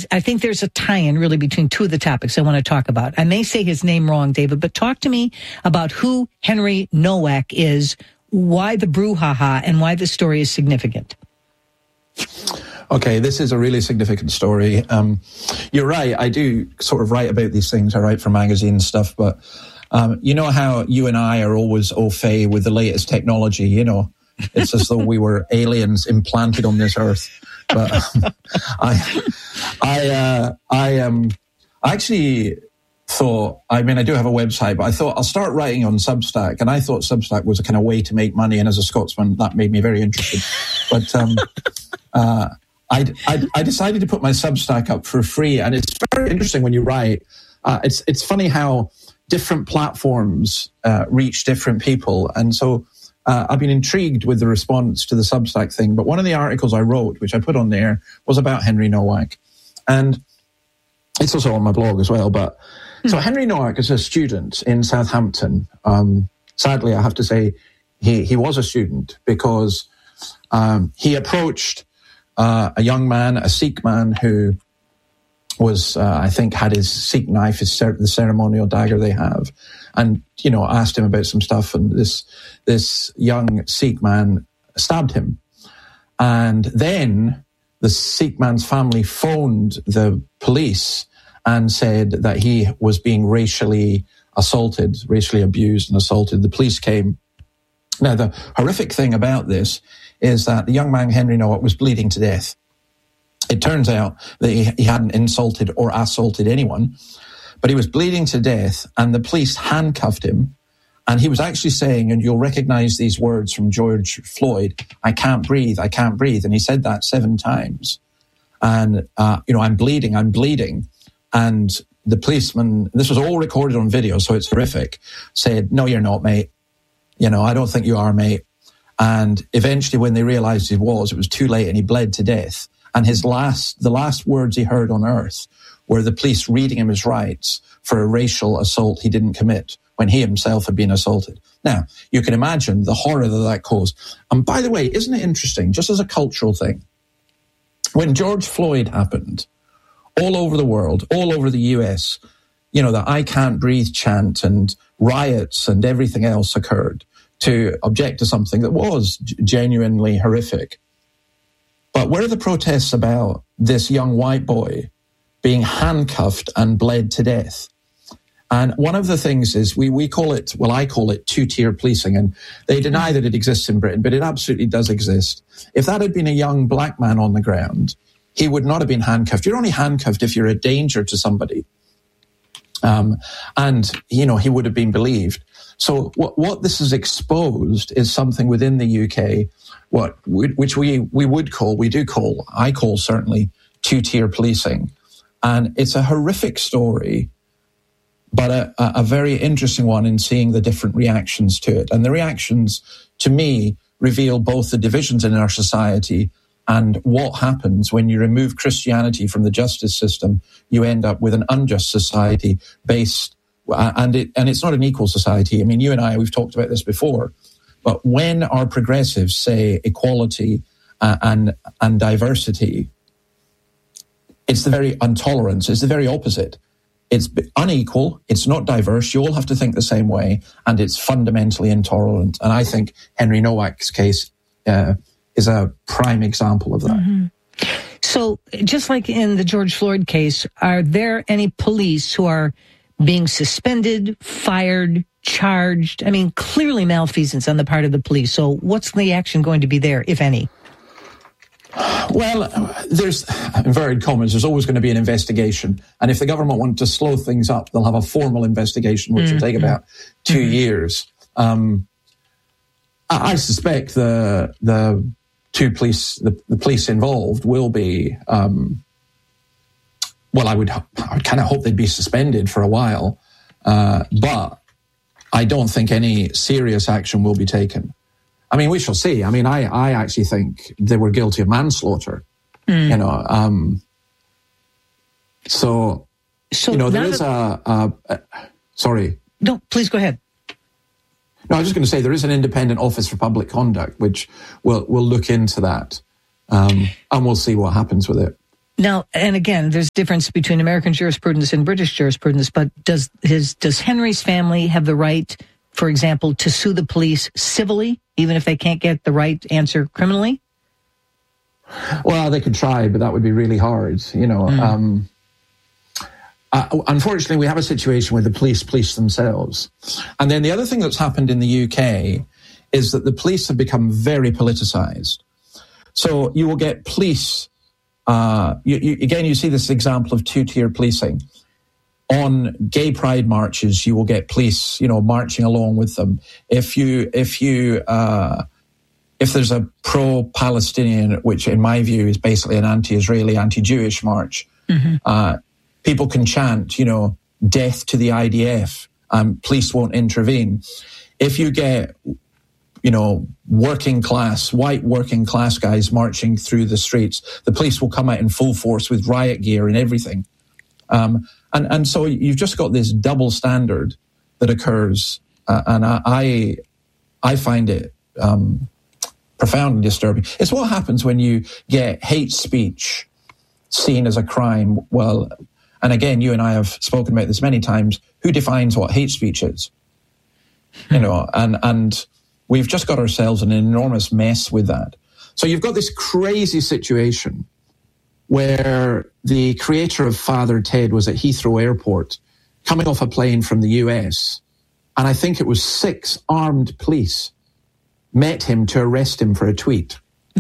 I think there's a tie-in really between two of the topics I want to talk about. I may say his name wrong, David, but talk to me about who Henry Nowak is, why the brouhaha, and why this story is significant. Okay, this is a really significant story. You're right, I do sort of write about these things. I write for magazine stuff, but you know how you and I are always au fait with the latest technology, you know? It's as though we were aliens implanted on this earth. But I actually thought, I mean, I do have a website, but I thought I'll start writing on Substack. And I thought Substack was a kind of way to make money. And as a Scotsman, that made me very interested. But I decided to put my Substack up for free. And it's very interesting when you write. It's funny how different platforms reach different people. And so I've been intrigued with the response to the Substack thing. But one of the articles I wrote, which I put on there, was about Henry Nowak. And it's also on my blog as well. But so Henry Nowak is a student in Southampton. Sadly, I have to say he was a student because he approached a young man, a Sikh man who was, I think, had his Sikh knife, the ceremonial dagger they have, and, you know, asked him about some stuff. And this young Sikh man stabbed him. And then the Sikh man's family phoned the police and said that he was being racially assaulted, racially abused and assaulted. The police came. Now, the horrific thing about this is that the young man, Henry Nowak, was bleeding to death. It turns out that he hadn't insulted or assaulted anyone, but he was bleeding to death, and the police handcuffed him. And he was actually saying, and you'll recognize these words from George Floyd, "I can't breathe, I can't breathe." And he said that 7 times. And, you know, I'm bleeding. And the policeman, this was all recorded on video, so it's horrific, said, "No, you're not, mate. You know, I don't think you are, mate." And eventually when they realized it was too late, and he bled to death. And the last words he heard on earth were the police reading him his rights for a racial assault he didn't commit when he himself had been assaulted. Now, you can imagine the horror that caused. And by the way, isn't it interesting, just as a cultural thing, when George Floyd happened, all over the world, all over the US, you know, the "I can't breathe" chant and riots and everything else occurred to object to something that was genuinely horrific. But where are the protests about this young white boy being handcuffed and bled to death? And one of the things is I call it two-tier policing, and they deny that it exists in Britain, but it absolutely does exist. If that had been a young black man on the ground, he would not have been handcuffed. You're only handcuffed if you're a danger to somebody. And, you know, he would have been believed. So what this has exposed is something within the UK, which I call certainly two-tier policing. And it's a horrific story, but a very interesting one in seeing the different reactions to it. And the reactions, to me, reveal both the divisions in our society and what happens when you remove Christianity from the justice system. You end up with an unjust society based, and it's not an equal society. I mean, you and I, we've talked about this before, but when our progressives say equality and diversity, it's the very intolerance. It's the very opposite. It's unequal. It's not diverse. You all have to think the same way, and it's fundamentally intolerant. And I think Henry Nowak's case is a prime example of that. Mm-hmm. So, just like in the George Floyd case, are there any police who are being suspended, fired, charged? I mean, clearly malfeasance on the part of the police. So, what's the action going to be there, if any? Well, there's, inverted commas, there's always going to be an investigation. And if the government want to slow things up, they'll have a formal investigation, which will take about 2 years. I suspect the police involved will be, I would kind of hope they'd be suspended for a while. But I don't think any serious action will be taken. I mean, we shall see. I mean, I actually think they were guilty of manslaughter, you know. So, you know, there is sorry. No, please go ahead. No, I was just going to say there is an independent office for public conduct, which will look into that, and we'll see what happens with it. Now, and again, there's a difference between American jurisprudence and British jurisprudence, but does Henry's family have the right, for example, to sue the police civilly, even if they can't get the right answer criminally? Well, they could try, but that would be really hard, you know. Unfortunately, we have a situation where the police themselves. And then the other thing that's happened in the UK is that the police have become very politicized. So you will get police, you see this example of two-tier policing. On gay pride marches, you will get police, you know, marching along with them. If there's a pro-Palestinian, which in my view is basically an anti-Israeli, anti-Jewish march, people can chant, you know, death to the IDF, police won't intervene. If you get, you know, white working class guys marching through the streets, the police will come out in full force with riot gear and everything. And so you've just got this double standard that occurs, and I find it profoundly disturbing. It's what happens when you get hate speech seen as a crime. Well, and again, you and I have spoken about this many times. Who defines what hate speech is? You know, and we've just got ourselves in an enormous mess with that. So you've got this crazy situation where the creator of Father Ted was at Heathrow Airport coming off a plane from the US, and I think it was 6 armed police met him to arrest him for a tweet.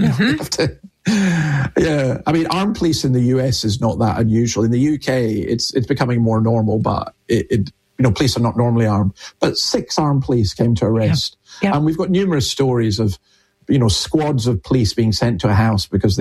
Yeah, I mean, armed police in the US is not that unusual. In the UK, it's becoming more normal, but police are not normally armed. But 6 armed police came to arrest. Yeah. And we've got numerous stories of, you know, squads of police being sent to a house because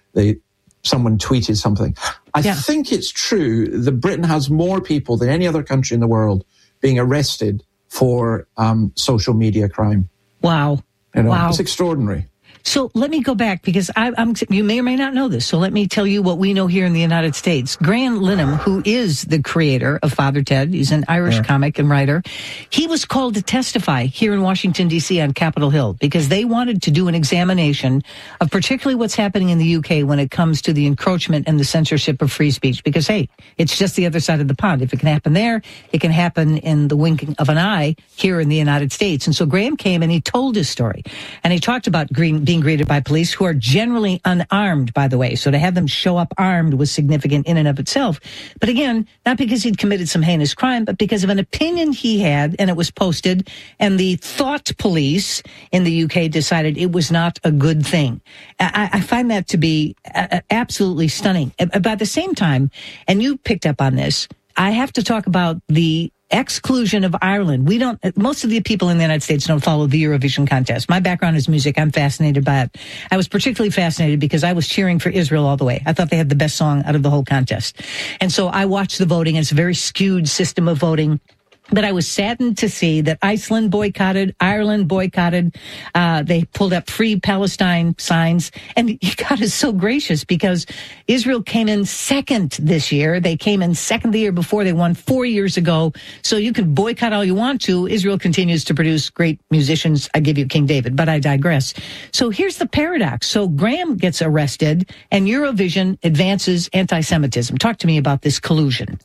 someone tweeted something. I think it's true that Britain has more people than any other country in the world being arrested for social media crime. Wow. You know, it's extraordinary. So let me go back, because you may or may not know this. So let me tell you what we know here in the United States. Graham Linehan, who is the creator of Father Ted, he's an Irish comic and writer. He was called to testify here in Washington, D.C. on Capitol Hill because they wanted to do an examination of particularly what's happening in the UK when it comes to the encroachment and the censorship of free speech. Because, hey, it's just the other side of the pond. If it can happen there, it can happen in the winking of an eye here in the United States. And so Graham came and he told his story. And he talked about being greeted by police who are generally unarmed, by the way. So to have them show up armed was significant in and of itself. But again, not because he'd committed some heinous crime, but because of an opinion he had, and it was posted, and the thought police in the UK decided it was not a good thing. I find that to be absolutely stunning. But at the same time, and you picked up on this, I have to talk about the exclusion of Ireland. Most of the people in the United States don't follow the Eurovision contest. My background is music. I'm fascinated by it. I was particularly fascinated because I was cheering for Israel all the way. I thought they had the best song out of the whole contest. And so I watched the voting. It's a very skewed system of voting. But I was saddened to see that Iceland boycotted, Ireland boycotted. They pulled up Free Palestine signs. And God is so gracious because Israel came in second this year. They came in second the year before. They won 4 years ago. So you can boycott all you want to. Israel continues to produce great musicians. I give you King David, but I digress. So here's the paradox. So Graham gets arrested and Eurovision advances anti-Semitism. Talk to me about this collusion.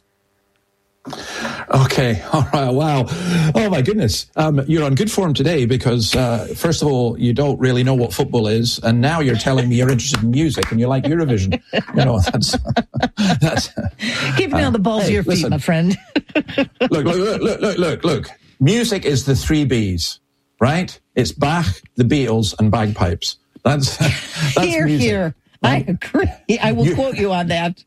Okay. All right. Wow. Oh, my goodness. You're on good form today because, first of all, you don't really know what football is. And now you're telling me you're interested in music and you like Eurovision. You know, that's keep me on the balls of your feet, listen, my friend. Look. Music is the 3 Bs, right? It's Bach, the Beatles, and bagpipes. That's here, music. Here. Right? I agree. I will quote you on that.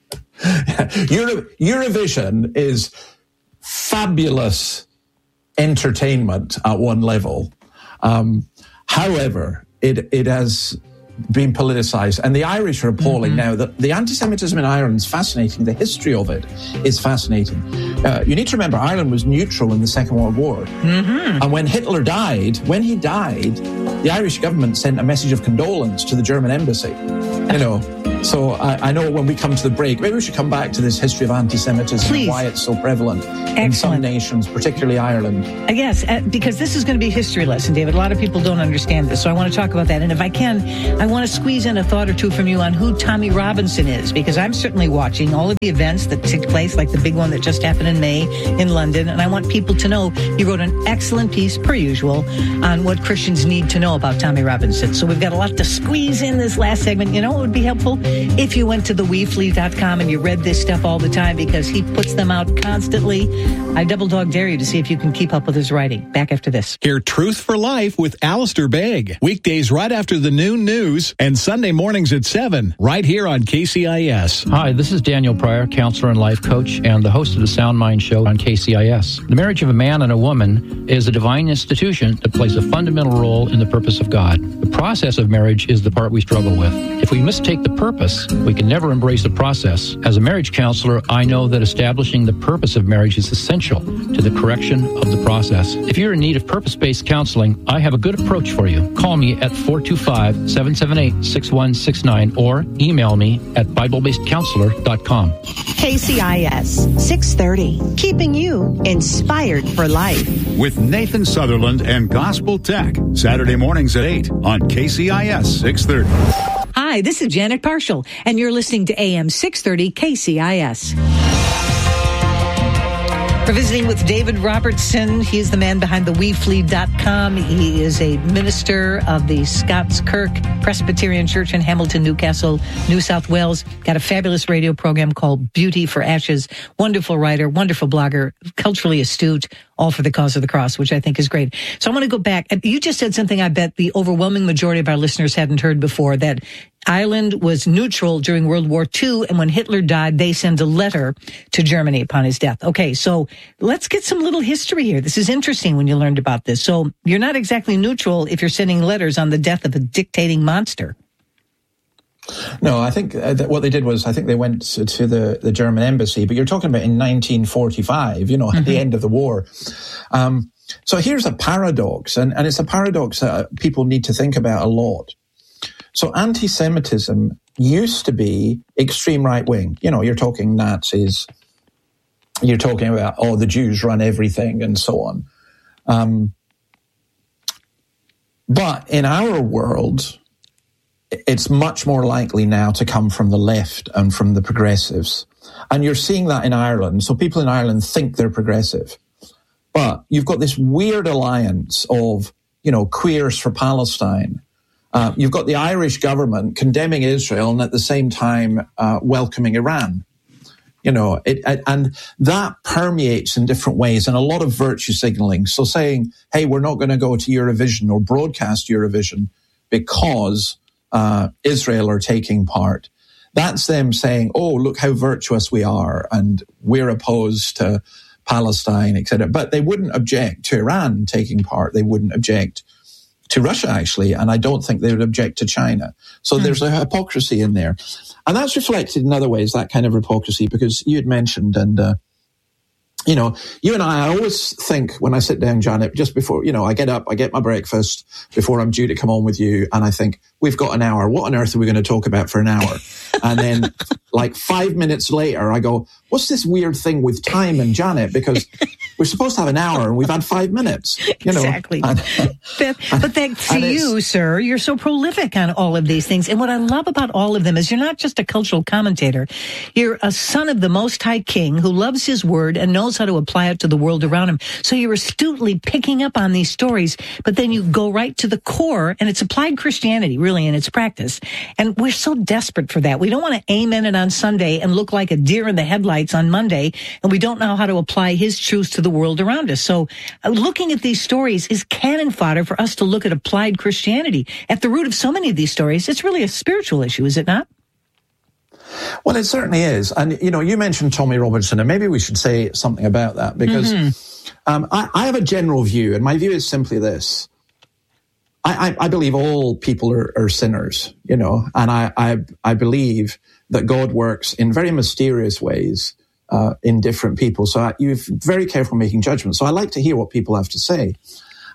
Eurovision is fabulous entertainment at one level. However, it has been politicized, and the Irish are appalling now. The anti-Semitism in Ireland is fascinating. The history of it is fascinating. You need to remember, Ireland was neutral in the Second World War. And when Hitler died, the Irish government sent a message of condolence to the German embassy. You know, So I know when we come to the break, maybe we should come back to this history of anti-Semitism. Please. And why it's so prevalent in some nations, particularly Ireland. Yes, because this is going to be a history lesson, David. A lot of people don't understand this, so I want to talk about that. And if I can, I want to squeeze in a thought or two from you on who Tommy Robinson is, because I'm certainly watching all of the events that took place, like the big one that just happened in May in London, and I want people to know you wrote an excellent piece, per usual, on what Christians need to know about Tommy Robinson. So we've got a lot to squeeze in this last segment. You know what would be helpful? If you went to theweefleet.com and you read this stuff all the time, because he puts them out constantly. I double dog dare you to see if you can keep up with his writing. Back after this. Hear Truth for Life with Alistair Begg. Weekdays right after the noon news and Sunday mornings at 7, right here on KCIS. Hi, this is Daniel Pryor, counselor and life coach, and the host of the Sound Mind Show on KCIS. The marriage of a man and a woman is a divine institution that plays a fundamental role in the purpose of God. The process of marriage is the part we struggle with. If we mistake the purpose, we can never embrace the process. As a marriage counselor, I know that establishing the purpose of marriage is essential to the correction of the process. If you're in need of purpose-based counseling, I have a good approach for you. Call me at 425-778-6169 or email me at BibleBasedCounselor.com. KCIS 630, keeping you inspired for life. With Nathan Sutherland and Gospel Tech, Saturday mornings at 8 on KCIS 630. Hi, this is Janet Parshall, and you're listening to AM 630 KCIS. We're visiting with David Robertson. He is the man behind the WeFlee.com. He is a minister of the Scots Kirk Presbyterian Church in Hamilton, Newcastle, New South Wales. Got a fabulous radio program called Beauty for Ashes. Wonderful writer, wonderful blogger, culturally astute, all for the cause of the cross, which I think is great. So I want to go back. You just said something I bet the overwhelming majority of our listeners hadn't heard before, that Ireland was neutral during World War II, and when Hitler died, they sent a letter to Germany upon his death. Okay, so let's get some little history here. This is interesting when you learned about this. So you're not exactly neutral if you're sending letters on the death of a dictating monster. No, I think that what they did was, I think they went to the German embassy, but you're talking about in 1945, at the end of the war. So here's a paradox, and it's a paradox that people need to think about a lot. So anti-Semitism used to be extreme right-wing. You're talking Nazis, you're talking about, the Jews run everything and so on. But in our world, it's much more likely now to come from the left and from the progressives. And you're seeing that in Ireland. So people in Ireland think they're progressive. But you've got this weird alliance of, queers for Palestine. You've got the Irish government condemning Israel and at the same time welcoming Iran. And that permeates in different ways, and a lot of virtue signaling. So saying, hey, we're not going to go to Eurovision or broadcast Eurovision because Israel are taking part. That's them saying, oh, look how virtuous we are, and we're opposed to Palestine, etc. But they wouldn't object to Iran taking part. They wouldn't object to Russia, actually, and I don't think they would object to China. So there's a hypocrisy in there. And that's reflected in other ways, that kind of hypocrisy, because you had mentioned, and, you and I always think when I sit down, Janet, just before, I get up, I get my breakfast before I'm due to come on with you, and I think, we've got an hour. What on earth are we going to talk about for an hour? And then, 5 minutes later, I go, what's this weird thing with time and Janet? Because we're supposed to have an hour and we've had 5 minutes. Exactly. But thanks to you, sir, you're so prolific on all of these things. And what I love about all of them is you're not just a cultural commentator. You're a son of the Most High King who loves his word and knows how to apply it to the world around him. So you're astutely picking up on these stories, but then you go right to the core, and it's applied Christianity, really, in its practice. And we're so desperate for that. We don't want to amen it on Sunday and look like a deer in the headlights on Monday, and we don't know how to apply his truths to the world around us. So looking at these stories is cannon fodder for us to look at applied Christianity. At the root of so many of these stories, it's really a spiritual issue, is it not? Well, it certainly is. And, you mentioned Tommy Robinson, and maybe we should say something about that, because I have a general view, and my view is simply this. I believe all people are sinners, and I believe that God works in very mysterious ways in different people. So you're very careful making judgments. So I like to hear what people have to say.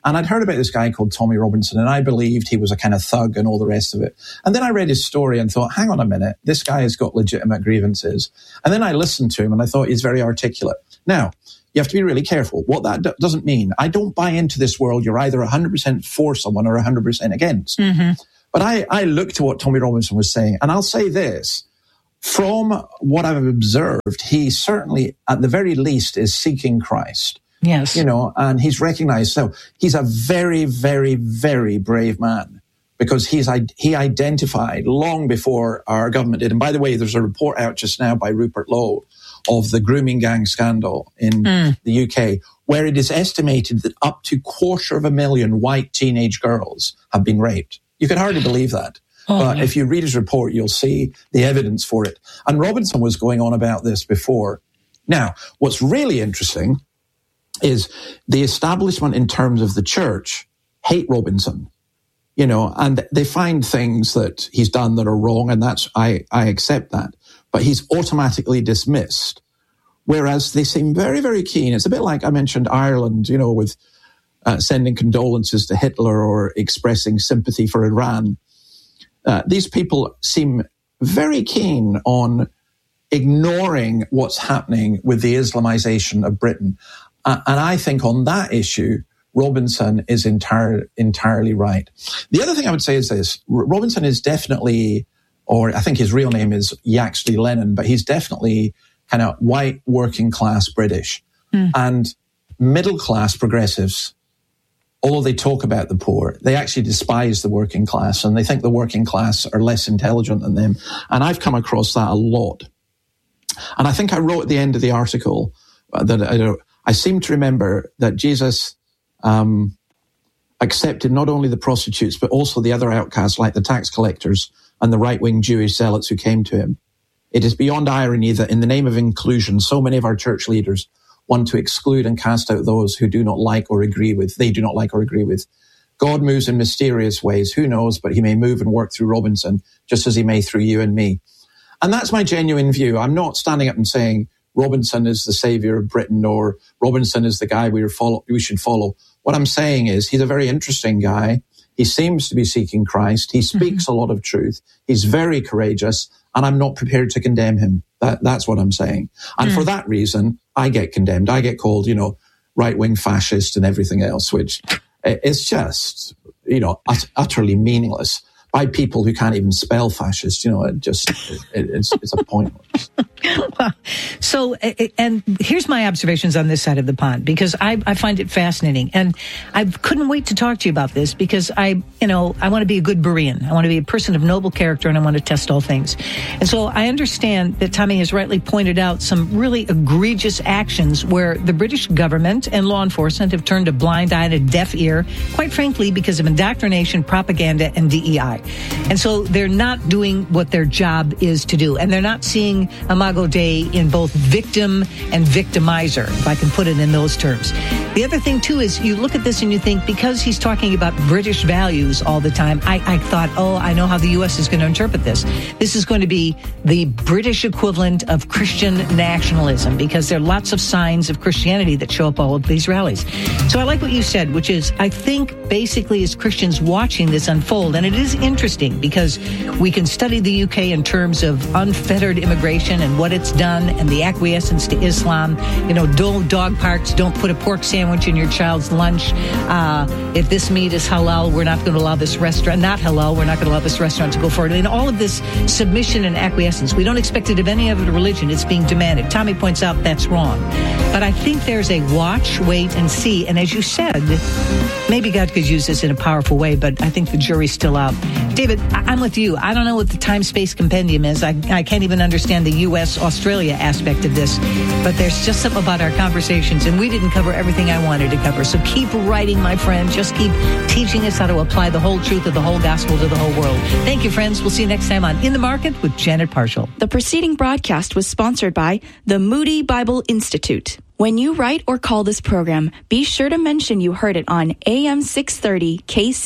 And I'd heard about this guy called Tommy Robinson, and I believed he was a kind of thug and all the rest of it. And then I read his story and thought, hang on a minute, this guy has got legitimate grievances. And then I listened to him and I thought he's very articulate. Now, you have to be really careful. What that doesn't mean, I don't buy into this world. You're either 100% for someone or 100% against. Mm-hmm. But I looked to what Tommy Robinson was saying, and I'll say this. From what I've observed, he certainly, at the very least, is seeking Christ. Yes. And he's recognized. So he's a very, very, very brave man, because he identified long before our government did. And by the way, there's a report out just now by Rupert Lowe of the grooming gang scandal in the UK, where it is estimated that up to 250,000 white teenage girls have been raped. You can hardly believe that. But if you read his report, you'll see the evidence for it. And Robinson was going on about this before. Now, what's really interesting is the establishment in terms of the church hate Robinson, and they find things that he's done that are wrong, and I accept that. But he's automatically dismissed, whereas they seem very, very keen. It's a bit like I mentioned Ireland, with sending condolences to Hitler or expressing sympathy for Iran. These people seem very keen on ignoring what's happening with the Islamization of Britain. And I think on that issue, Robinson is entirely right. The other thing I would say is this. Robinson is definitely, or I think his real name is Yaxley Lennon, but he's definitely kind of white working class British. And middle class progressives, although they talk about the poor, they actually despise the working class, and they think the working class are less intelligent than them. And I've come across that a lot. And I think I wrote at the end of the article that I seem to remember that Jesus accepted not only the prostitutes, but also the other outcasts like the tax collectors and the right-wing Jewish zealots who came to him. It is beyond irony that in the name of inclusion, so many of our church leaders want to exclude and cast out those who do not like or agree with. God moves in mysterious ways. Who knows? But he may move and work through Robinson, just as he may through you and me. And that's my genuine view. I'm not standing up and saying Robinson is the savior of Britain or Robinson is the guy we should follow. What I'm saying is he's a very interesting guy. He seems to be seeking Christ. He speaks a lot of truth. He's very courageous, and I'm not prepared to condemn him. That's what I'm saying. And for that reason, I get condemned. I get called, right-wing fascist and everything else, which is just, utterly meaningless by people who can't even spell fascist. It's a pointless. So, and here's my observations on this side of the pond, because I find it fascinating. And I couldn't wait to talk to you about this because I want to be a good Berean. I want to be a person of noble character, and I want to test all things. And so I understand that Tommy has rightly pointed out some really egregious actions where the British government and law enforcement have turned a blind eye and a deaf ear, quite frankly, because of indoctrination, propaganda, and DEI. And so they're not doing what their job is to do. And they're not seeing Imago Dei in both victim and victimizer, if I can put it in those terms. The other thing, too, is you look at this and you think, because he's talking about British values all the time, I thought, I know how the U.S. is going to interpret this. This is going to be the British equivalent of Christian nationalism, because there are lots of signs of Christianity that show up all of these rallies. So I like what you said, which is, I think basically as Christians watching this unfold, and it is interesting because we can study the UK in terms of unfettered immigration and what it's done and the acquiescence to Islam. Don't dog parks, don't put a pork sandwich in your child's lunch. If this meat is halal, we're not going to allow this restaurant, not halal, we're not going to allow this restaurant to go forward. And all of this submission and acquiescence, we don't expect it of any other religion. It's being demanded. Tommy points out that's wrong. But I think there's a watch, wait, and see. And as you said, maybe God could use this in a powerful way, but I think the jury's still out. David, I'm with you. I don't know what the time-space compendium is. I can't even understand the U.S.-Australia aspect of this, but there's just something about our conversations, and we didn't cover everything I wanted to cover. So keep writing, my friend. Just keep teaching us how to apply the whole truth of the whole gospel to the whole world. Thank you, friends. We'll see you next time on In the Market with Janet Parshall. The preceding broadcast was sponsored by the Moody Bible Institute. When you write or call this program, be sure to mention you heard it on AM 630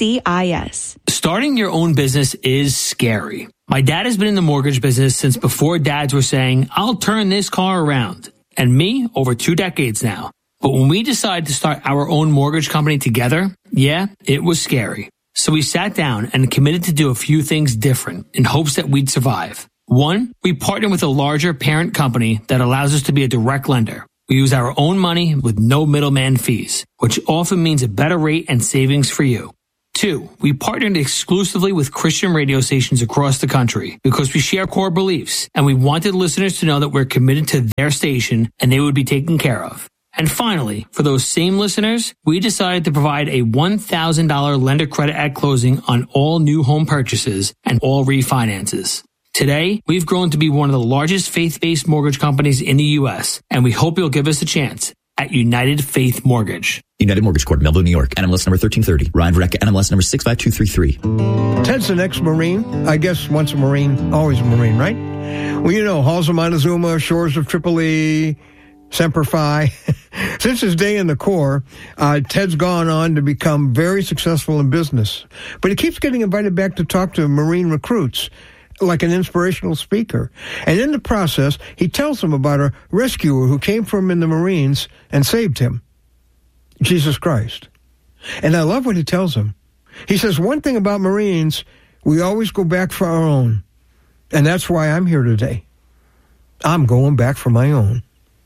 KCIS. Starting your own business is scary. My dad has been in the mortgage business since before dads were saying, I'll turn this car around. And me, over 2 decades now. But when we decided to start our own mortgage company together, yeah, it was scary. So we sat down and committed to do a few things different in hopes that we'd survive. One, we partnered with a larger parent company that allows us to be a direct lender. We use our own money with no middleman fees, which often means a better rate and savings for you. Two, we partnered exclusively with Christian radio stations across the country because we share core beliefs and we wanted listeners to know that we're committed to their station and they would be taken care of. And finally, for those same listeners, we decided to provide a $1,000 lender credit at closing on all new home purchases and all refinances. Today, we've grown to be one of the largest faith-based mortgage companies in the U.S., and we hope you'll give us a chance at United Faith Mortgage. United Mortgage Corp, Melville, New York. NMLS number 1330. Ryan Verrecka, NMLS number 65233. Ted's an ex-Marine. I guess once a Marine, always a Marine, right? Well, you know, halls of Montezuma, shores of Tripoli, Semper Fi. Since his day in the Corps, Ted's gone on to become very successful in business. But he keeps getting invited back to talk to Marine recruits, like an inspirational speaker. And in the process, he tells them about a rescuer who came from him in the Marines and saved him, Jesus Christ. And I love what he tells them. He says, one thing about Marines, we always go back for our own. And that's why I'm here today. I'm going back for my own.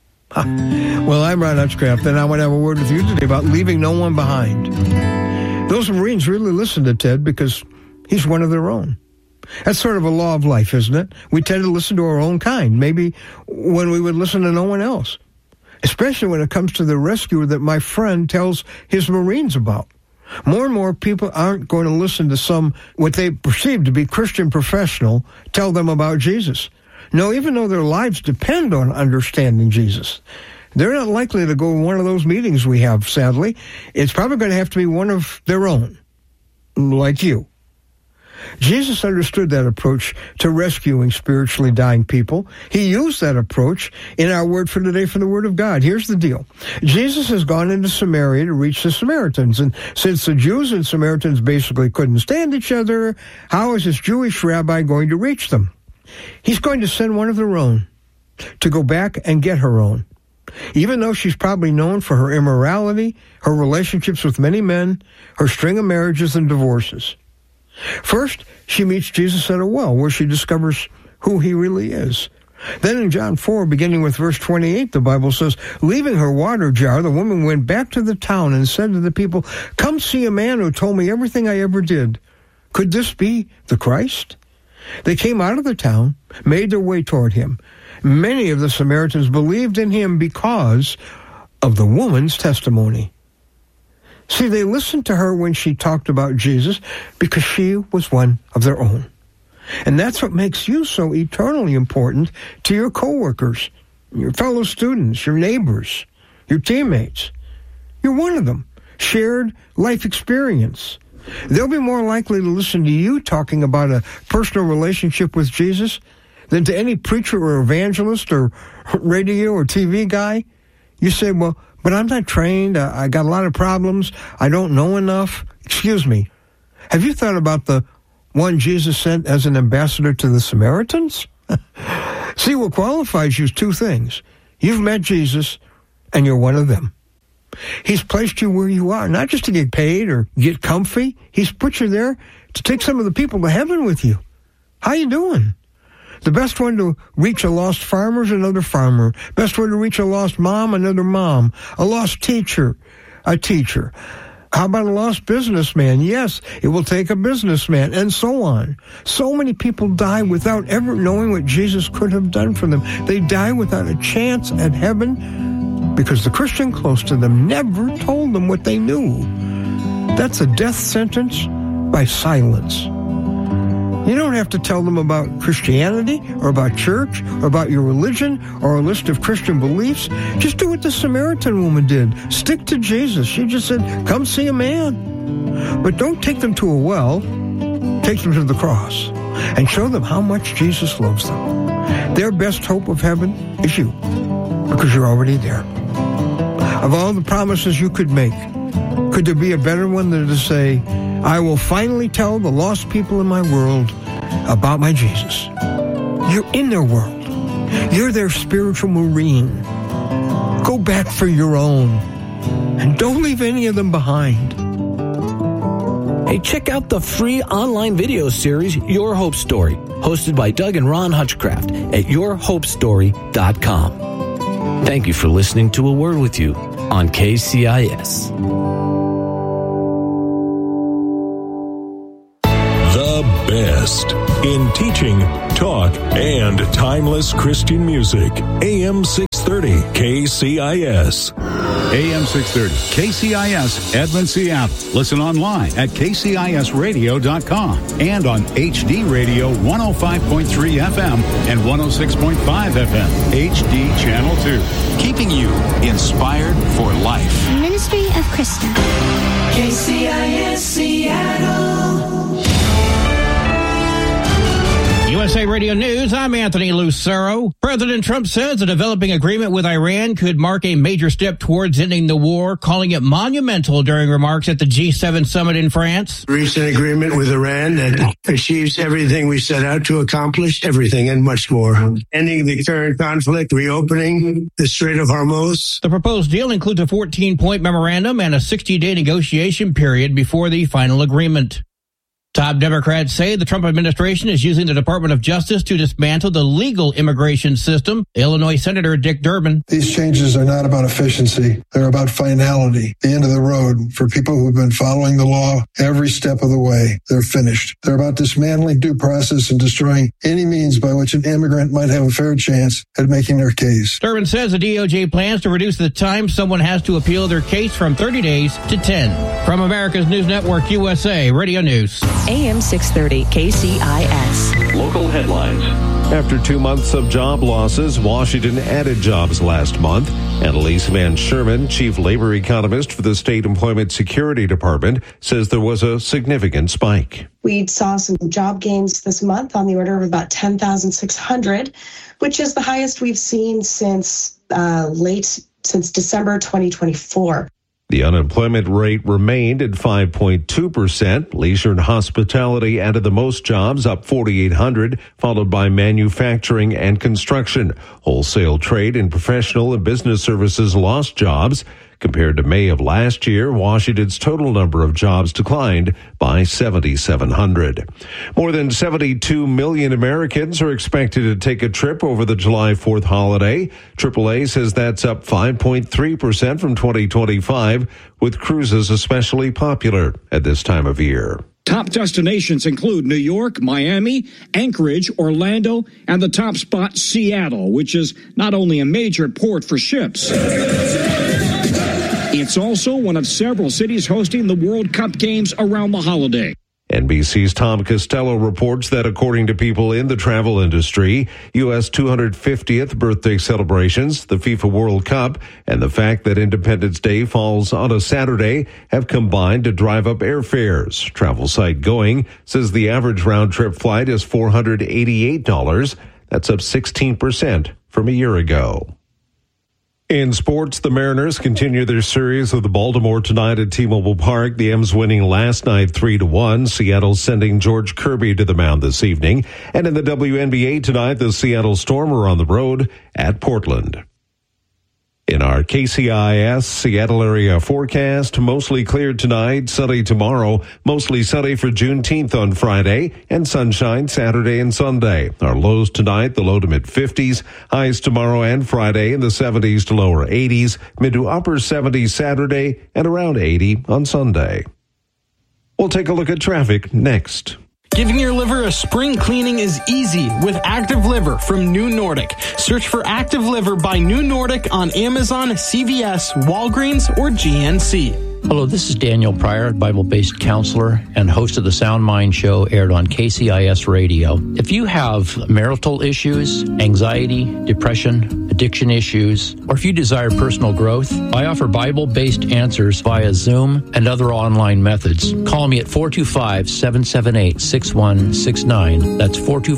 Well, I'm Ron Hutchcraft, and I want to have a word with you today about leaving no one behind. Those Marines really listen to Ted because he's one of their own. That's sort of a law of life, isn't it? We tend to listen to our own kind, maybe when we would listen to no one else, especially when it comes to the rescuer that my friend tells his Marines about. More and more people aren't going to listen to what they perceive to be Christian professional tell them about Jesus. No, even though their lives depend on understanding Jesus, they're not likely to go to one of those meetings we have, sadly. It's probably going to have to be one of their own, like you. Jesus understood that approach to rescuing spiritually dying people. He used that approach in our word for today from the Word of God. Here's the deal. Jesus has gone into Samaria to reach the Samaritans. And since the Jews and Samaritans basically couldn't stand each other, how is this Jewish rabbi going to reach them? He's going to send one of their own to go back and get her own. Even though she's probably known for her immorality, her relationships with many men, her string of marriages and divorces. First, she meets Jesus at a well, where she discovers who he really is. Then in John 4, beginning with verse 28, the Bible says, leaving her water jar, the woman went back to the town and said to the people, come see a man who told me everything I ever did. Could this be the Christ? They came out of the town, made their way toward him. Many of the Samaritans believed in him because of the woman's testimony. See, they listened to her when she talked about Jesus because she was one of their own. And that's what makes you so eternally important to your coworkers, your fellow students, your neighbors, your teammates. You're one of them. Shared life experience. They'll be more likely to listen to you talking about a personal relationship with Jesus than to any preacher or evangelist or radio or TV guy. You say, well, but I'm not trained. I got a lot of problems. I don't know enough. Excuse me. Have you thought about the one Jesus sent as an ambassador to the Samaritans? See, what qualifies you is two things. You've met Jesus, and you're one of them. He's placed you where you are, not just to get paid or get comfy. He's put you there to take some of the people to heaven with you. How you doing? The best one to reach a lost farmer is another farmer. Best one to reach a lost mom, another mom. A lost teacher, a teacher. How about a lost businessman? Yes, it will take a businessman, and so on. So many people die without ever knowing what Jesus could have done for them. They die without a chance at heaven because the Christian close to them never told them what they knew. That's a death sentence by silence. You don't have to tell them about Christianity or about church or about your religion or a list of Christian beliefs. Just do what the Samaritan woman did. Stick to Jesus. She just said, come see a man. But don't take them to a well. Take them to the cross and show them how much Jesus loves them. Their best hope of heaven is you because you're already there. Of all the promises you could make, could there be a better one than to say, I will finally tell the lost people in my world about my Jesus. You're in their world. You're their spiritual Marine. Go back for your own. And don't leave any of them behind. Hey, check out the free online video series, Your Hope Story, hosted by Doug and Ron Hutchcraft at yourhopestory.com. Thank you for listening to A Word With You on KCIS. The best in teaching, talk, and timeless Christian music. AM 630 KCIS. AM 630 KCIS, Edmond, Seattle. Listen online at kcisradio.com and on HD Radio 105.3 FM and 106.5 FM, HD Channel 2. Keeping you inspired for life. Ministry of Krista. KCIS Seattle. USA Radio News, I'm Anthony Lucero. President Trump says a developing agreement with Iran could mark a major step towards ending the war, calling it monumental during remarks at the G7 summit in France. Reached an agreement with Iran that achieves everything we set out to accomplish, everything and much more. Ending the current conflict, reopening the Strait of Hormuz. The proposed deal includes a 14-point memorandum and a 60-day negotiation period before the final agreement. Top Democrats say the Trump administration is using the Department of Justice to dismantle the legal immigration system. Illinois Senator Dick Durbin. These changes are not about efficiency. They're about finality, the end of the road for people who've been following the law every step of the way. They're finished. They're about dismantling due process and destroying any means by which an immigrant might have a fair chance at making their case. Durbin says the DOJ plans to reduce the time someone has to appeal their case from 30 days to 10. From America's News Network, USA Radio News. AM 630 KCIS. Local headlines. After 2 months of job losses, Washington added jobs last month. Annalise Van Sherman, chief labor economist for the State Employment Security Department, says there was a significant spike. We saw some job gains this month on the order of about 10,600, which is the highest we've seen since December 2024. The unemployment rate remained at 5.2%. Leisure and hospitality added the most jobs, up 4,800, followed by manufacturing and construction. Wholesale trade and professional and business services lost jobs. Compared to May of last year, Washington's total number of jobs declined by 7,700. More than 72 million Americans are expected to take a trip over the July 4th holiday. AAA says that's up 5.3% from 2025, with cruises especially popular at this time of year. Top destinations include New York, Miami, Anchorage, Orlando, and the top spot, Seattle, which is not only a major port for ships. It's also one of several cities hosting the World Cup games around the holiday. NBC's Tom Costello reports that according to people in the travel industry, U.S. 250th birthday celebrations, the FIFA World Cup, and the fact that Independence Day falls on a Saturday have combined to drive up airfares. Travel site Going says the average round-trip flight is $488. That's up 16% from a year ago. In sports, the Mariners continue their series with the Baltimore tonight at T-Mobile Park. The M's winning last night 3-1. Seattle sending George Kirby to the mound this evening. And in the WNBA tonight, the Seattle Storm are on the road at Portland. In our KCIS Seattle area forecast, mostly clear tonight, sunny tomorrow, mostly sunny for Juneteenth on Friday, and sunshine Saturday and Sunday. Our lows tonight, the low to mid-50s, highs tomorrow and Friday in the 70s to lower 80s, mid to upper 70s Saturday, and around 80 on Sunday. We'll take a look at traffic next. Giving your liver a spring cleaning is easy with Active Liver from New Nordic. Search for Active Liver by New Nordic on Amazon, CVS, Walgreens, or GNC. Hello, this is Daniel Pryor, Bible-based counselor and host of the Sound Mind Show, aired on KCIS Radio. If you have marital issues, anxiety, depression, addiction issues, or if you desire personal growth, I offer Bible-based answers via Zoom and other online methods. Call me at 425-778-6169. That's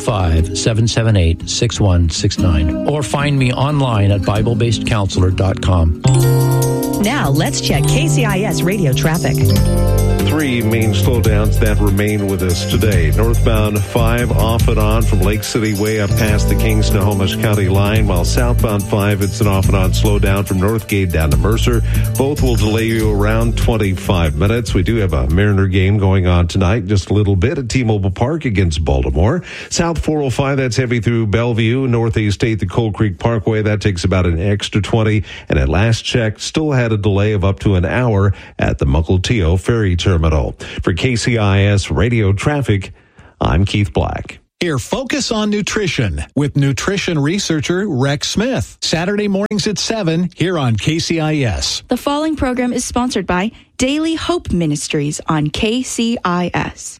425-778-6169. Or find me online at BibleBasedCounselor.com. Now let's check KCIS radio traffic. three main slowdowns that remain with us today. Northbound 5 off and on from Lake City way up past the King-Snohomish County line, while southbound 5, it's an off and on slowdown from Northgate down to Mercer. Both will delay you around 25 minutes. We do have a Mariner game going on tonight, just a little bit at T-Mobile Park against Baltimore. South 405, that's heavy through Bellevue. Northeast 8, the Coal Creek Parkway, that takes about an extra 20. And at last check, still had a delay of up to an hour at the Mukilteo Ferry Terminal. For KCIS Radio Traffic, I'm Keith Black. Hear Focus on Nutrition with nutrition researcher Rex Smith. Saturday mornings at 7 here on KCIS. The following program is sponsored by Daily Hope Ministries on KCIS.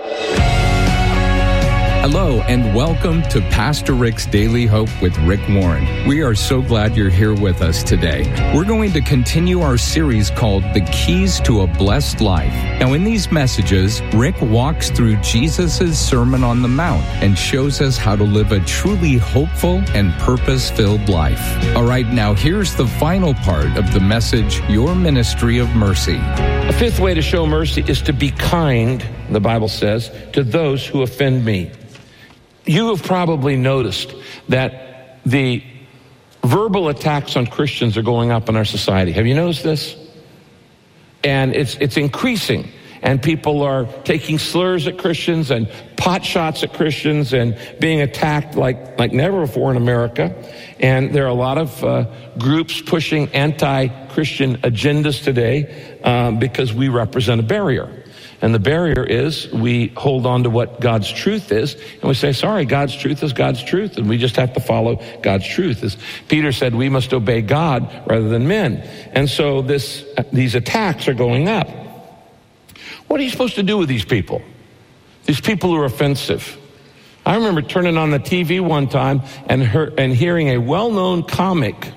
Hello and welcome to Pastor Rick's Daily Hope with Rick Warren. We are so glad you're here with us today. We're going to continue our series called The Keys to a Blessed Life. Now in these messages, Rick walks through Jesus' Sermon on the Mount and shows us how to live a truly hopeful and purpose-filled life. All right, now here's the final part of the message, Your Ministry of Mercy. A fifth way to show mercy is to be kind, the Bible says, to those who offend me. You have probably noticed that the verbal attacks on Christians are going up in our society. Have you noticed this? And it's increasing. And people are taking slurs at Christians and pot shots at Christians and being attacked like never before in America. And there are a lot of groups pushing anti-Christian agendas today because we represent a barrier. And the barrier is we hold on to what God's truth is, and we say, sorry, God's truth is God's truth, and we just have to follow God's truth. As Peter said, we must obey God rather than men. And so these attacks are going up. What are you supposed to do with these people? These people who are offensive. I remember turning on the TV one time and hearing a well-known comic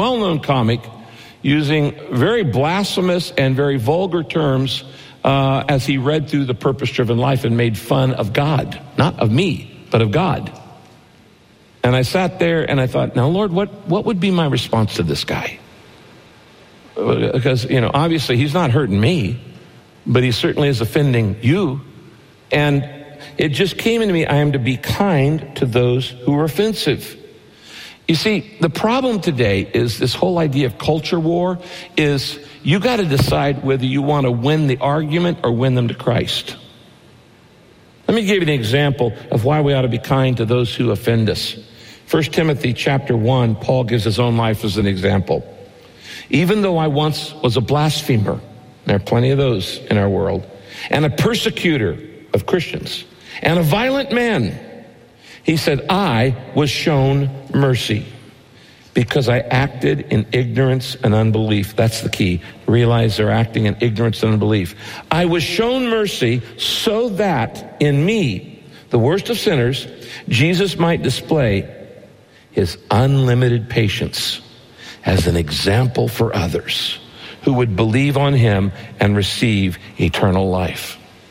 using very blasphemous and very vulgar terms as he read through The Purpose-Driven Life and made fun of God. Not of me, but of God. And I sat there and I thought, now, Lord, what would be my response to this guy? Because, obviously he's not hurting me, but he certainly is offending you. And it just came into me, I am to be kind to those who are offensive. You see, the problem today is this whole idea of culture war is you got to decide whether you want to win the argument or win them to Christ. Let me give you an example of why we ought to be kind to those who offend us. 1 Timothy chapter 1, Paul gives his own life as an example. Even though I once was a blasphemer, there are plenty of those in our world, and a persecutor of Christians, and a violent man, he said, I was shown mercy because I acted in ignorance and unbelief. That's the key. Realize they're acting in ignorance and unbelief. I was shown mercy so that in me, the worst of sinners, Jesus might display his unlimited patience as an example for others who would believe on him and receive eternal life.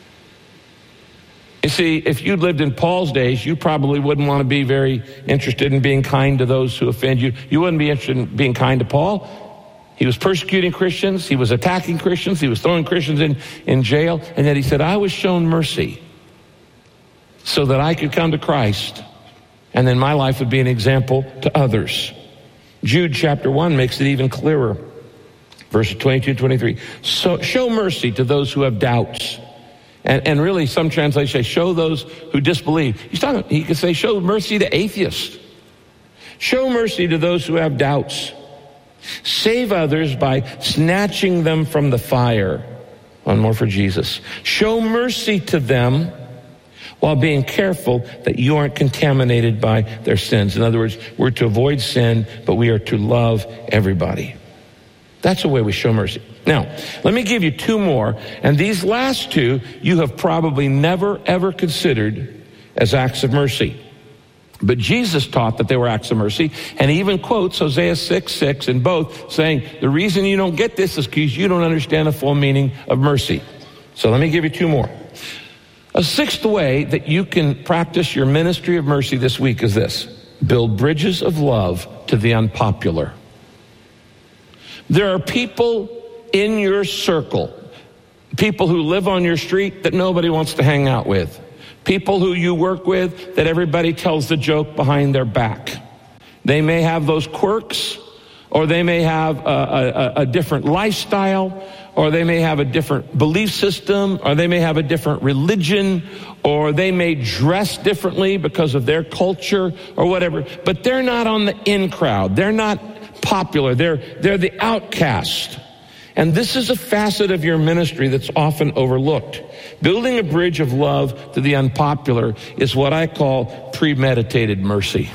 You see, if you'd lived in Paul's days, you probably wouldn't want to be very interested in being kind to those who offend you. You wouldn't be interested in being kind to Paul. He was persecuting Christians. He was attacking Christians. He was throwing Christians in jail. And yet he said, I was shown mercy so that I could come to Christ. And then my life would be an example to others. Jude chapter 1 makes it even clearer. Verses 22 and 23. So show mercy to those who have doubts. And really, some translations say, show those who disbelieve. He could say, show mercy to atheists. Show mercy to those who have doubts. Save others by snatching them from the fire. One more for Jesus. Show mercy to them while being careful that you aren't contaminated by their sins. In other words, we're to avoid sin, but we are to love everybody. That's the way we show mercy. Now, let me give you two more, and these last two you have probably never, ever considered as acts of mercy. But Jesus taught that they were acts of mercy, and he even quotes Hosea 6:6 in both, saying, the reason you don't get this is because you don't understand the full meaning of mercy. So let me give you two more. A sixth way that you can practice your ministry of mercy this week is this. Build bridges of love to the unpopular. There are people in your circle People who live on your street that nobody wants to hang out with. People who you work with that everybody tells the joke behind their back. They may have those quirks, or they may have a different lifestyle, or they may have a different belief system, or they may have a different religion, or they may dress differently because of their culture or whatever. But they're not on the in crowd. They're not popular. They're the outcast. And this is a facet of your ministry that's often overlooked. Building a bridge of love to the unpopular is what I call premeditated mercy.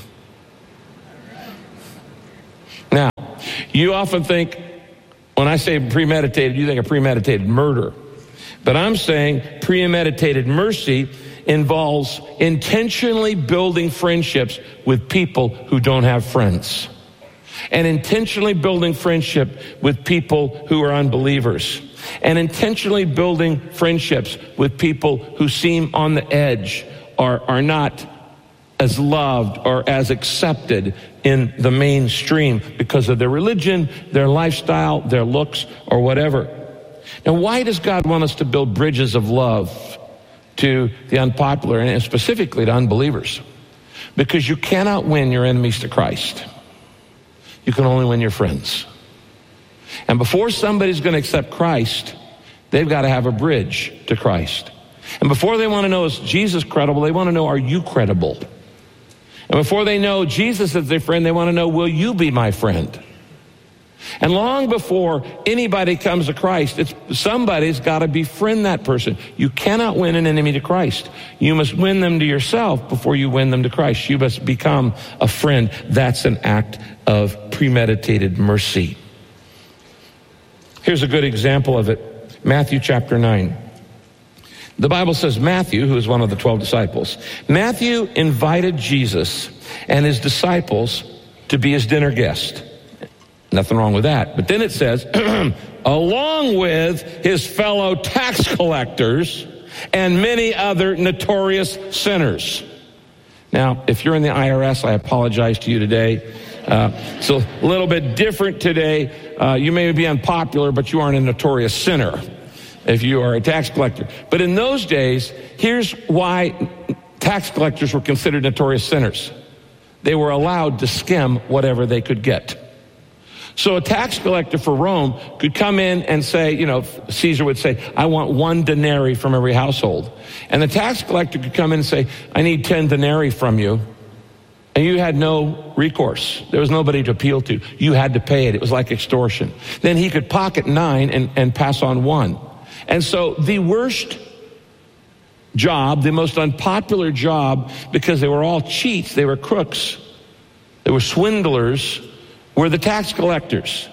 Now, you often think, when I say premeditated, you think of premeditated murder. But I'm saying premeditated mercy involves intentionally building friendships with people who don't have friends. And intentionally building friendship with people who are unbelievers. And intentionally building friendships with people who seem on the edge or are not as loved or as accepted in the mainstream because of their religion, their lifestyle, their looks, or whatever. Now, why does God want us to build bridges of love to the unpopular and specifically to unbelievers? Because you cannot win your enemies to Christ. You can only win your friends. And before somebody's going to accept Christ, they've got to have a bridge to Christ. And before they want to know, is Jesus credible, they want to know, are you credible? And before they know Jesus as their friend, they want to know, will you be my friend? And long before anybody comes to Christ, somebody's got to befriend that person. You cannot win an enemy to Christ. You must win them to yourself before you win them to Christ. You must become a friend. That's an act of premeditated mercy. Here's a good example of it. Matthew chapter 9. The Bible says Matthew, who is one of the 12 disciples, Matthew invited Jesus and his disciples to be his dinner guest. Nothing wrong with that. But then it says, along with his fellow tax collectors and many other notorious sinners. Now, if you're in the IRS, I apologize to you today. It's a little bit different today. You may be unpopular, but you aren't a notorious sinner if you are a tax collector. But in those days, here's why tax collectors were considered notorious sinners. They were allowed to skim whatever they could get. So a tax collector for Rome could come in and say, Caesar would say, I want 1 denarii from every household. And the tax collector could come in and say, I need 10 denarii from you. And you had no recourse. There was nobody to appeal to. You had to pay it. It was like extortion. Then he could pocket 9 and pass on 1. And so the worst job, the most unpopular job, because they were all cheats, they were crooks, they were swindlers, were the tax collectors.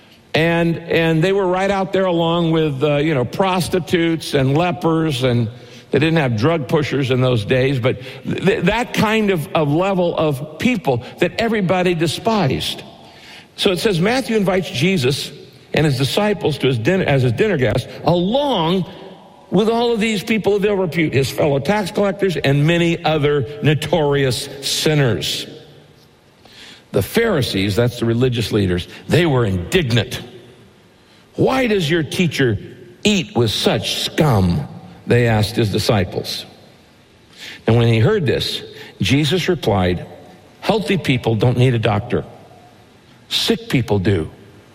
And they were right out there along with, prostitutes and lepers, and they didn't have drug pushers in those days, but that kind of level of people that everybody despised. So it says Matthew invites Jesus and his disciples to his dinner as his dinner guests, along with all of these people of ill repute, his fellow tax collectors and many other notorious sinners. The Pharisees, that's the religious leaders, they were indignant. Why does your teacher eat with such scum? They asked his disciples. And when he heard this, Jesus replied, healthy people don't need a doctor. Sick people do.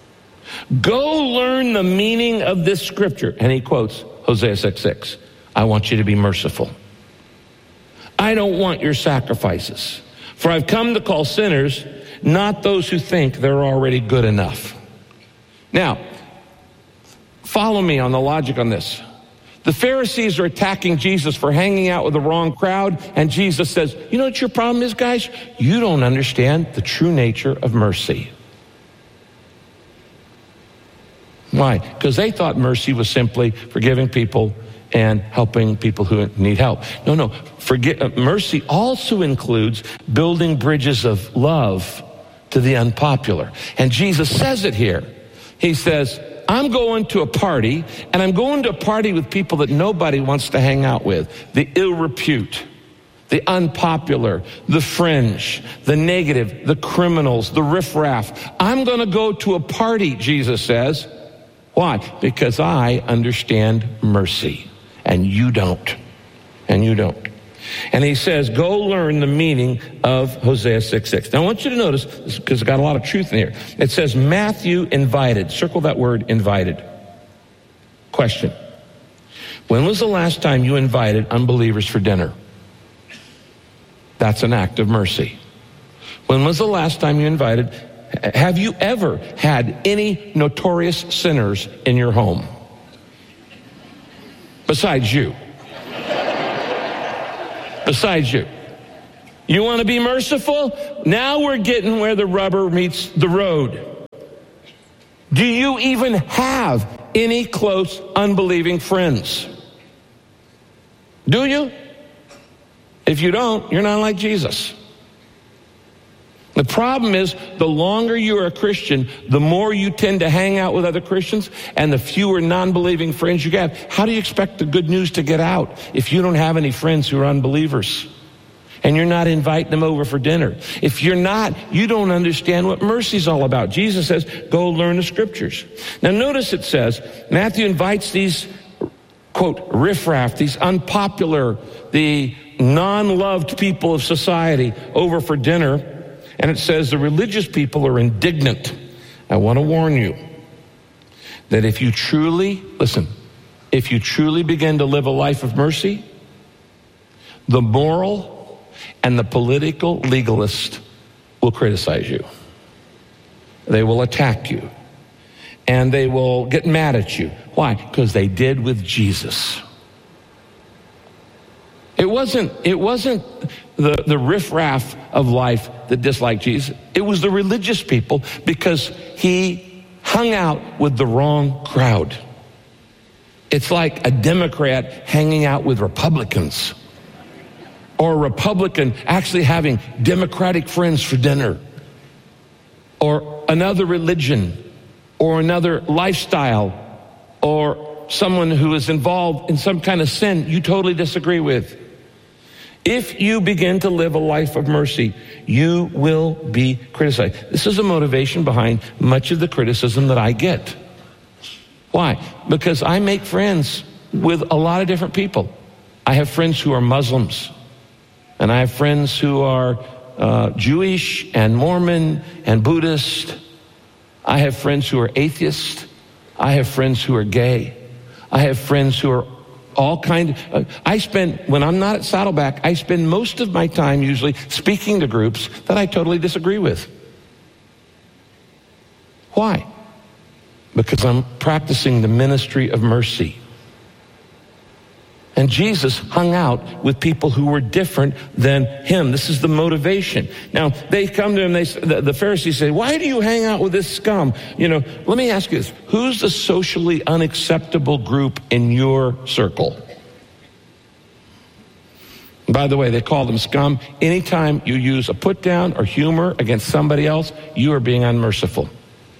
Go learn the meaning of this scripture. And he quotes Hosea 6:6. I want you to be merciful. I don't want your sacrifices. For I've come to call sinners, not those who think they're already good enough. Now, follow me on the logic on this. The Pharisees are attacking Jesus for hanging out with the wrong crowd, and Jesus says, you know what your problem is, guys? You don't understand the true nature of mercy. Why? Because they thought mercy was simply forgiving people and helping people who need help. No. Mercy also includes building bridges of love to the unpopular. And Jesus says it here. He says, I'm going to a party, and I'm going to a party with people that nobody wants to hang out with. The ill repute, the unpopular, the fringe, the negative, the criminals, the riffraff. I'm going to go to a party, Jesus says, Why? Because I understand mercy, and you don't. And you don't. And he says, go learn the meaning of Hosea 6:6. Now I want you to notice, because it's got a lot of truth in here. It says Matthew invited. Circle that word, invited. Question. When was the last time you invited unbelievers for dinner? That's an act of mercy. When was the last time you invited? Have you ever had any notorious sinners in your home? Besides you. Besides you. You want to be merciful? Now we're getting where the rubber meets the road. Do you even have any close unbelieving friends? Do you? If you don't, you're not like Jesus. The problem is, the longer you're a Christian, the more you tend to hang out with other Christians, and the fewer non-believing friends you have. How do you expect the good news to get out if you don't have any friends who are unbelievers? And you're not inviting them over for dinner. If you're not, you don't understand what mercy is all about. Jesus says, go learn the scriptures. Now notice it says, Matthew invites these, quote, riffraff, these unpopular, the non-loved people of society over for dinner. And it says the religious people are indignant. I want to warn you that if you truly begin to live a life of mercy, the moral and the political legalist will criticize you. They will attack you. And they will get mad at you. Why? Because they did with Jesus. It wasn't the riffraff of life that disliked Jesus. It was the religious people, because he hung out with the wrong crowd. It's like a Democrat hanging out with Republicans, or a Republican actually having Democratic friends for dinner, or another religion, or another lifestyle, or someone who is involved in some kind of sin you totally disagree with. If you begin to live a life of mercy, you will be criticized. This is the motivation behind much of the criticism that I get. Why? Because I make friends with a lot of different people. I have friends who are Muslims, and I have friends who are Jewish and Mormon and Buddhist. I have friends who are atheists. I have friends who are gay. I have friends who are all kind of, when I'm not at Saddleback, I spend most of my time usually speaking to groups that I totally disagree with. Why? Because I'm practicing the ministry of mercy. And Jesus hung out with people who were different than him. This is the motivation. Now, they come to him, the Pharisees say, why do you hang out with this scum? Let me ask you this. Who's the socially unacceptable group in your circle? By the way, they call them scum. Anytime you use a put down or humor against somebody else, you are being unmerciful.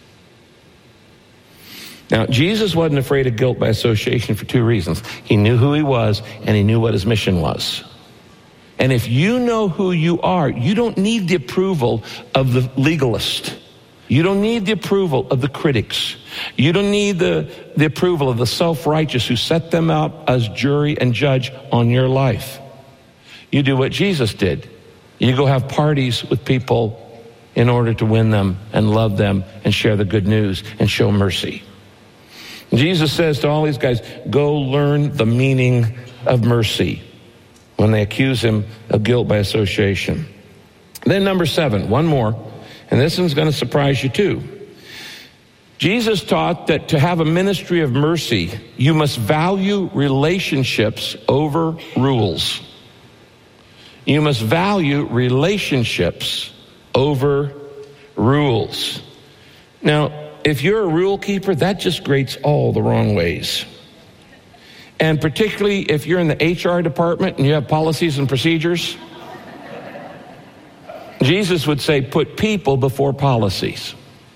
Now, Jesus wasn't afraid of guilt by association for two reasons. He knew who he was, and he knew what his mission was. And if you know who you are, you don't need the approval of the legalist. You don't need the approval of the critics. You don't need the approval of the self-righteous who set them up as jury and judge on your life. You do what Jesus did. You go have parties with people in order to win them and love them and share the good news and show mercy. Jesus says to all these guys, go learn the meaning of mercy when they accuse him of guilt by association. Then number 7, one more, and this one's going to surprise you too. Jesus taught that to have a ministry of mercy, you must value relationships over rules. You must value relationships over rules. Now, if you're a rule keeper, that just grates all the wrong ways. And particularly if you're in the HR department and you have policies and procedures, Jesus would say, put people before policies.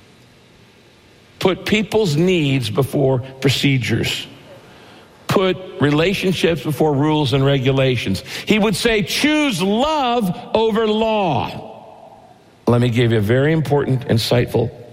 Put people's needs before procedures. Put relationships before rules and regulations. He would say, choose love over law. Let me give you a very important, insightful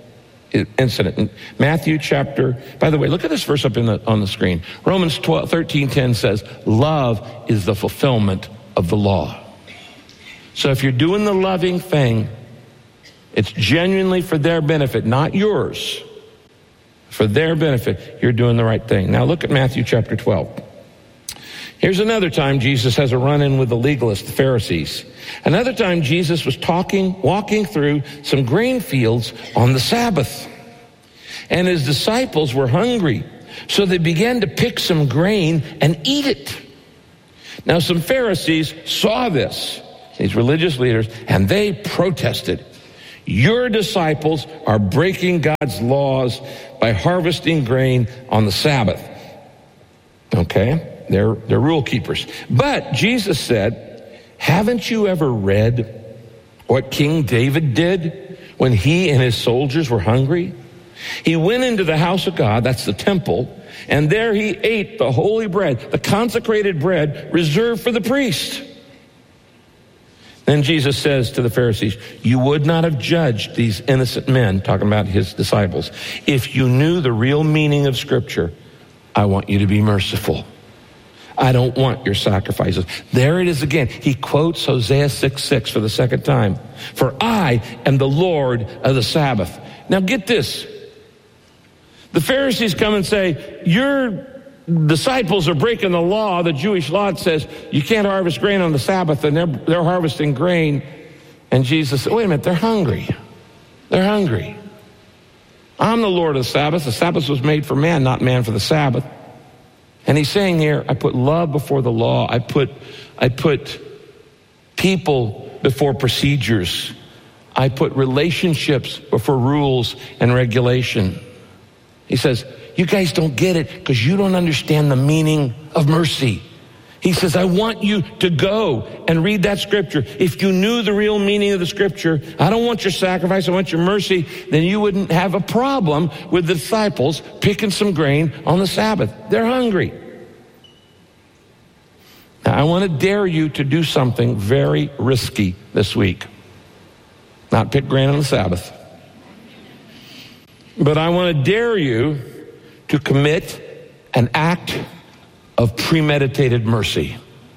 incident. Matthew chapter, by the way, look at this verse up on the screen. Romans 13:10 says, love is the fulfillment of the law. So if you're doing the loving thing, it's genuinely for their benefit, not yours. For their benefit, you're doing the right thing. Now look at Matthew chapter 12. Here's another time Jesus has a run-in with the legalists, the Pharisees. Another time Jesus was walking through some grain fields on the Sabbath. And his disciples were hungry, so they began to pick some grain and eat it. Now some Pharisees saw this, these religious leaders, and they protested. Your disciples are breaking God's laws by harvesting grain on the Sabbath. Okay? They're rule keepers. But Jesus said, haven't you ever read what King David did when he and his soldiers were hungry? He went into the house of God, that's the temple, and there he ate the holy bread, the consecrated bread reserved for the priest. Then Jesus says to the Pharisees, you would not have judged these innocent men, talking about his disciples, if you knew the real meaning of Scripture. I want you to be merciful. I don't want your sacrifices. There it is again. He quotes Hosea 6:6 for the second time. For I am the Lord of the Sabbath. Now get this. The Pharisees come and say, your disciples are breaking the law. The Jewish law says you can't harvest grain on the Sabbath, and they're harvesting grain. And Jesus said, wait a minute, they're hungry. They're hungry. I'm the Lord of the Sabbath. The Sabbath was made for man, not man for the Sabbath. And he's saying here, I put love before the law. I put people before procedures. I put relationships before rules and regulation. He says, you guys don't get it because you don't understand the meaning of mercy. He says, I want you to go and read that scripture. If you knew the real meaning of the scripture, I don't want your sacrifice, I want your mercy, then you wouldn't have a problem with the disciples picking some grain on the Sabbath. They're hungry. Now, I want to dare you to do something very risky this week. Not pick grain on the Sabbath. But I want to dare you to commit an act of premeditated mercy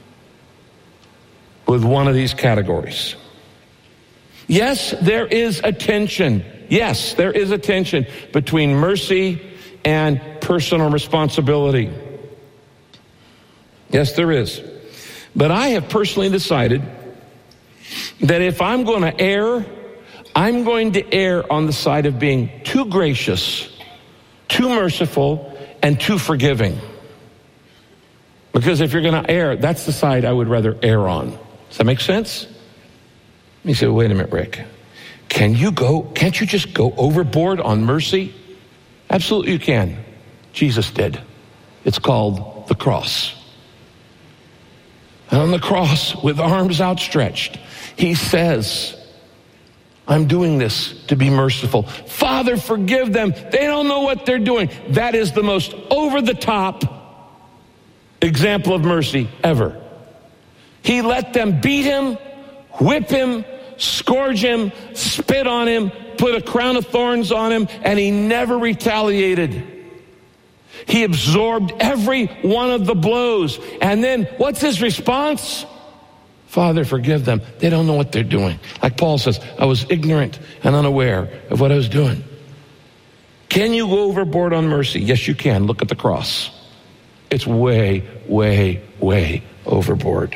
with one of these categories. Yes, there is a tension. Yes, there is a tension between mercy and personal responsibility. Yes, there is. But I have personally decided that if I'm going to err, I'm going to err on the side of being too gracious, too merciful, and too forgiving. Because if you're going to err, that's the side I would rather err on. Does that make sense? You say, wait a minute, Rick. Can't you just go overboard on mercy? Absolutely you can. Jesus did. It's called the cross. And on the cross, with arms outstretched, he says, I'm doing this to be merciful. Father, forgive them. They don't know what they're doing. That is the most over-the-top example of mercy ever. He let them beat him, whip him, scourge him, spit on him, put a crown of thorns on him, and he never retaliated. He absorbed every one of the blows. And then what's his response? Father, forgive them. They don't know what they're doing. Like Paul says, I was ignorant and unaware of what I was doing. Can you go overboard on mercy? Yes, you can. Look at the cross. It's way, way, way overboard.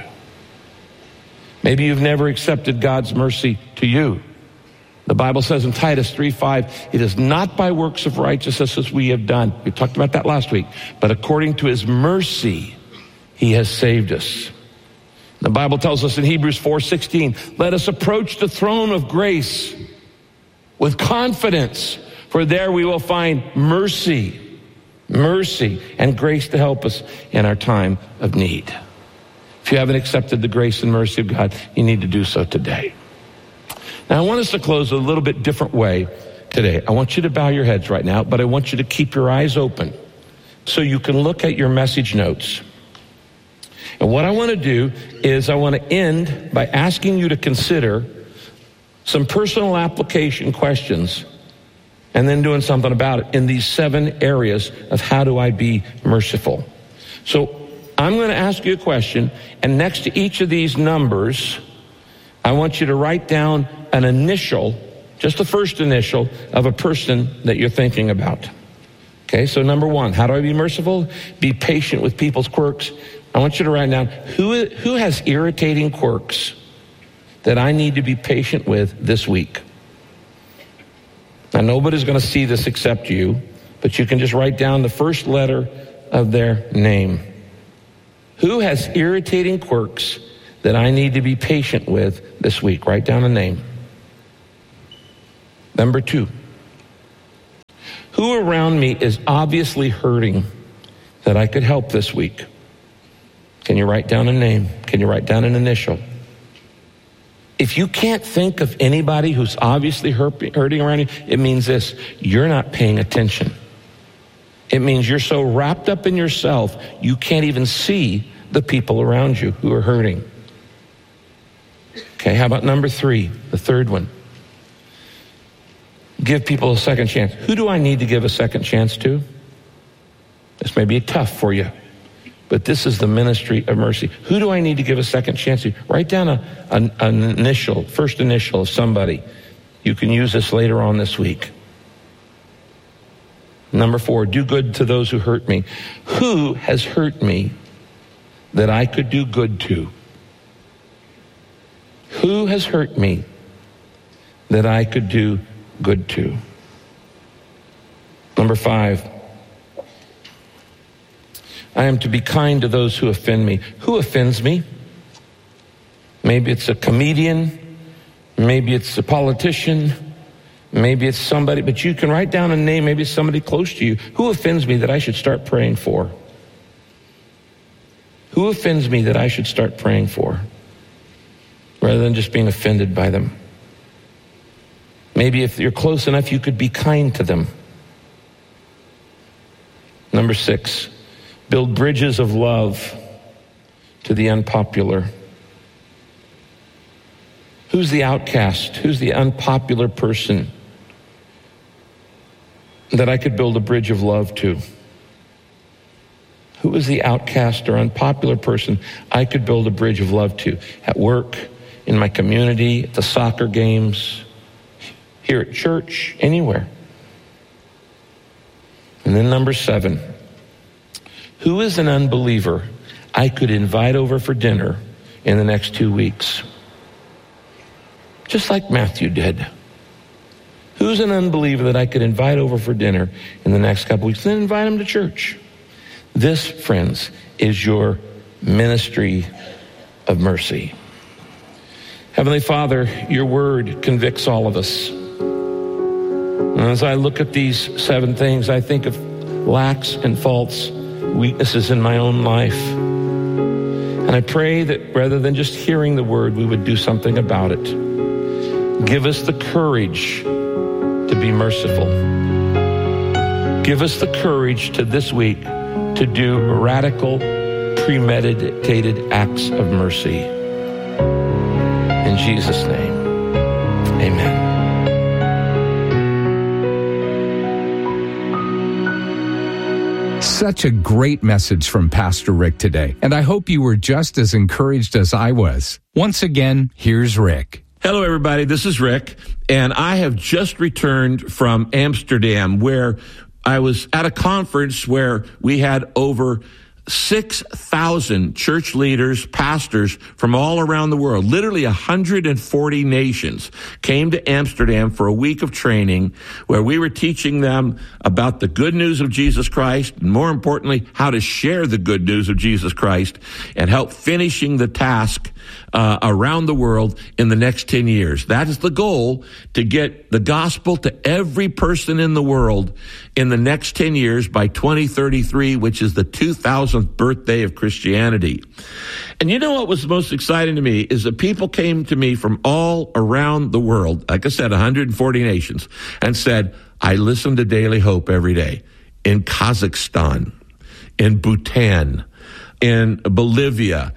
Maybe you've never accepted God's mercy to you. The Bible says in Titus 3:5, it is not by works of righteousness as we have done. We talked about that last week. But according to his mercy, he has saved us. The Bible tells us in Hebrews 4:16, let us approach the throne of grace with confidence, for there we will find mercy and grace to help us in our time of need. If you haven't accepted the grace and mercy of God, you need to do so today. Now, I want us to close a little bit different way today. I want you to bow your heads right now, but I want you to keep your eyes open so you can look at your message notes. And what I want to do is I want to end by asking you to consider some personal application questions and then doing something about it in these 7 areas of how do I be merciful. So I'm going to ask you a question, and next to each of these numbers, I want you to write down an initial, just the first initial of a person that you're thinking about. Okay, so number 1, how do I be merciful? Be patient with people's quirks. I want you to write down, who has irritating quirks that I need to be patient with this week? Now, nobody's going to see this except you, but you can just write down the first letter of their name. Who has irritating quirks that I need to be patient with this week? Write down a name. Number 2, who around me is obviously hurting that I could help this week? Can you write down a name? Can you write down an initial? If you can't think of anybody who's obviously hurting around you, it means this: you're not paying attention. It means you're so wrapped up in yourself, you can't even see the people around you who are hurting. Okay, how about number 3, the third one? Give people a second chance. Who do I need to give a second chance to? This may be tough for you, but this is the ministry of mercy. Who do I need to give a second chance to? Write down an initial, first initial of somebody. You can use this later on this week. Number 4, do good to those who hurt me. Who has hurt me that I could do good to? Who has hurt me that I could do good to? Number 5, I am to be kind to those who offend me. Who offends me? Maybe it's a comedian, maybe it's a politician, maybe it's somebody, but you can write down a name, maybe it's somebody close to you. Who offends me that I should start praying for? Who offends me that I should start praying for, rather than just being offended by them? Maybe if you're close enough, you could be kind to them. Number 6, build bridges of love to the unpopular. Who's the outcast? Who's the unpopular person that I could build a bridge of love to? Who is the outcast or unpopular person I could build a bridge of love to? At work, in my community, at the soccer games, here at church, anywhere. And then number 7, who is an unbeliever I could invite over for dinner in the next 2 weeks? Just like Matthew did. Who's an unbeliever that I could invite over for dinner in the next couple weeks, then invite him to church? This, friends, is your ministry of mercy. Heavenly Father, your word convicts all of us. And as I look at these 7 things, I think of lacks and faults, weaknesses in my own life. And I pray that rather than just hearing the word, we would do something about it. Give us the courage to be merciful. Give us the courage to this week to do radical, premeditated acts of mercy. In Jesus' name, amen. Such a great message from Pastor Rick today, and I hope you were just as encouraged as I was. Once again, here's Rick. Hello, everybody. This is Rick, and I have just returned from Amsterdam, where I was at a conference where we had over 6,000 church leaders, pastors from all around the world. Literally 140 nations came to Amsterdam for a week of training where we were teaching them about the good news of Jesus Christ, and more importantly, how to share the good news of Jesus Christ and help finishing the task around the world in the next 10 years. That is the goal, to get the gospel to every person in the world in the next 10 years by 2033, which is the 2000th birthday of Christianity. And you know what was most exciting to me is that people came to me from all around the world, like I said, 140 nations, and said, I listen to Daily Hope every day in Kazakhstan, in Bhutan, in Bolivia,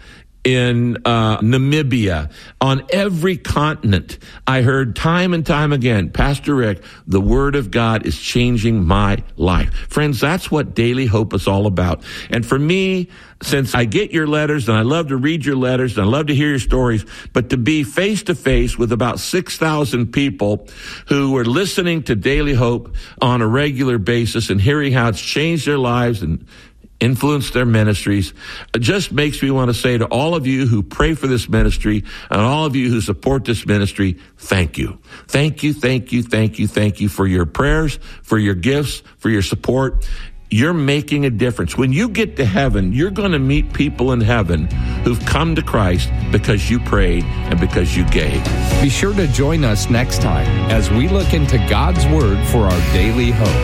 in Namibia, on every continent. I heard time and time again, Pastor Rick, the Word of God is changing my life. Friends, that's what Daily Hope is all about. And for me, since I get your letters and I love to read your letters and I love to hear your stories, but to be face to face with about 6,000 people who are listening to Daily Hope on a regular basis and hearing how it's changed their lives and influenced their ministries, it just makes me want to say to all of you who pray for this ministry and all of you who support this ministry, thank you. Thank you, thank you, thank you, thank you for your prayers, for your gifts, for your support. You're making a difference. When you get to heaven, you're going to meet people in heaven who've come to Christ because you prayed and because you gave. Be sure to join us next time as we look into God's Word for our daily hope.